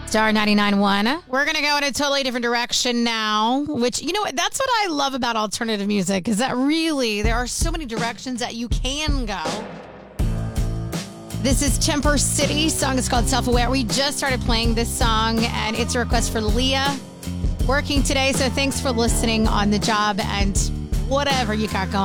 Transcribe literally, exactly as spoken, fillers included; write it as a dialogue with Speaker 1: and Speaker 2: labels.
Speaker 1: Star ninety-nine point one. We're going to go in a totally different direction now, which, you know, that's what I love about alternative music, is that really there are so many directions that you can go. This is Temper City. Song is called Self-Aware. We just started playing this song, and it's a request for Leah, working today. So thanks for listening on the job and whatever you got going